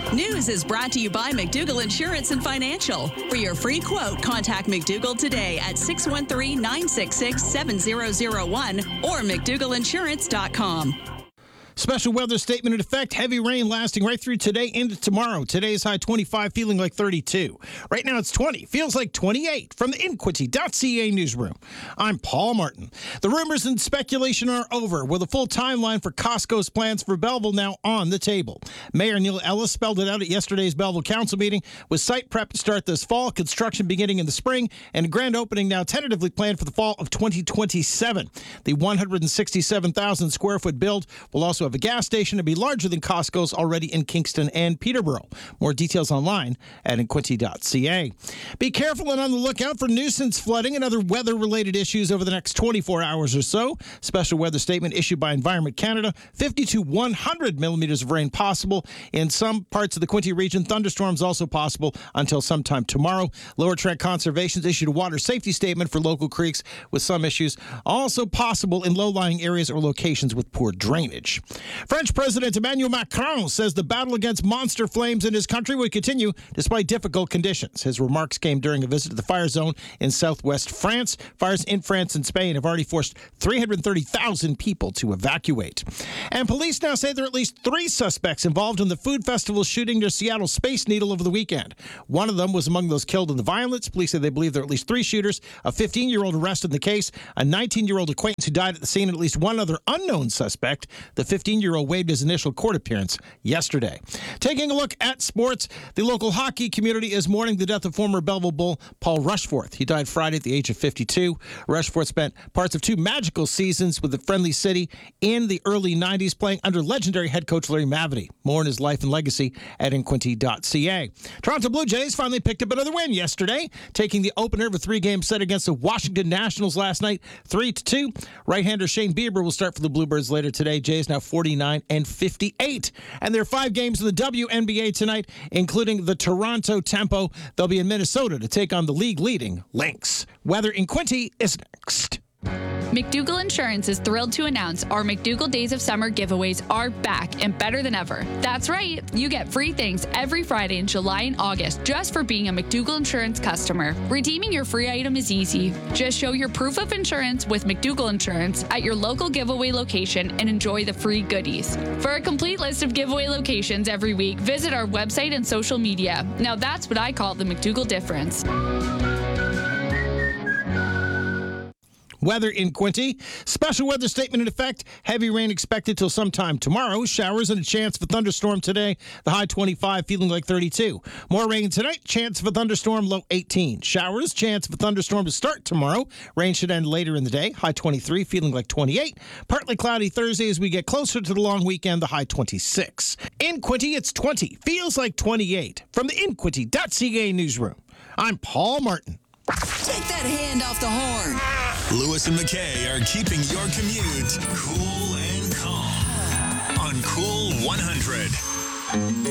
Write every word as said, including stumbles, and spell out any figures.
News is brought to you by McDougall Insurance and Financial. For your free quote, contact McDougall today at six one three, nine six six, seven zero zero one or mcdougall insurance dot com. Special weather statement in effect. Heavy rain lasting right through today into tomorrow. Today's high twenty-five, feeling like thirty-two. Right now it's twenty, feels like twenty-eight. From the Inquity dot C A newsroom, I'm Paul Martin. The rumors and speculation are over, with a full timeline for Costco's plans for Belleville now on the table. Mayor Neil Ellis spelled it out at yesterday's Belleville Council meeting, with site prep to start this fall, construction beginning in the spring, and a grand opening now tentatively planned for the fall of twenty twenty-seven. The one hundred sixty-seven thousand square foot build will also have a gas station to be larger than Costco's already in Kingston and Peterborough. More details online at Inquity dot C A. Be careful and on the lookout for nuisance flooding and other weather-related issues over the next twenty-four hours or so. Special weather statement issued by Environment Canada. fifty to one hundred millimeters of rain possible in some parts of the Quinte region. Thunderstorms also possible until sometime tomorrow. Lower Trent Conservation's issued a water safety statement for local creeks with some issues also possible in low-lying areas or locations with poor drainage. French President Emmanuel Macron says the battle against monster flames in his country would continue despite difficult conditions. His remarks came during a visit to the fire zone in southwest France. Fires in France and Spain have already forced three hundred thirty thousand people to evacuate. And police now say there are at least three suspects involved in the food festival shooting near Seattle Space Needle over the weekend. One of them was among those killed in the violence. Police say they believe there are at least three shooters, a fifteen-year-old arrested in the case, a nineteen-year-old acquaintance who died at the scene, and at least one other unknown suspect. The fifteen-year-old waived his initial court appearance yesterday. Taking a look at sports, the local hockey community is mourning the death of former Belleville Bull Paul Rushforth. He died Friday at the age of fifty-two. Rushforth spent parts of two magical seasons with the Friendly City in the early nineties, playing under legendary head coach Larry Mavety. More on his life and legacy at Inquity dot C A. Toronto Blue Jays finally picked up another win yesterday, taking the opener of a three-game set against the Washington Nationals last night, three to two. Right-hander Shane Bieber will start for the Bluebirds later today. Jays now forty-nine and fifty-eight. And there are five games in the W N B A tonight, including the Toronto Tempo. They'll be in Minnesota to take on the league-leading Lynx. Weather in Quinte is next. McDougall Insurance is thrilled to announce our McDougall Days of Summer giveaways are back and better than ever. That's right, you get free things every Friday in July and August just for being a McDougall Insurance customer. Redeeming your free item is easy. Just show your proof of insurance with McDougall Insurance at your local giveaway location and enjoy the free goodies. For a complete list of giveaway locations every week, visit our website and social media. Now that's what I call the McDougall difference. Weather in Quinte. Special weather statement in effect. Heavy rain expected till sometime tomorrow. Showers and a chance of a thunderstorm today. The high twenty-five, feeling like thirty-two. More rain tonight. Chance of a thunderstorm, low eighteen. Showers. Chance of a thunderstorm to start tomorrow. Rain should end later in the day. High twenty-three, feeling like twenty-eight. Partly cloudy Thursday as we get closer to the long weekend. The high twenty-six. In Quinte, it's twenty. Feels like twenty-eight. From the Inquity dot C A newsroom, I'm Paul Martin. Take that hand off the horn. Lewis and McKay are keeping your commute cool and calm on Cool one hundred.